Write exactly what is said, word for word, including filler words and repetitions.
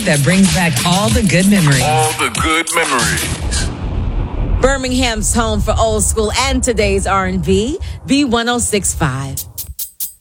that brings back all the good memories. All the good memories. Birmingham's home for old school and today's R and B, B one oh six point five.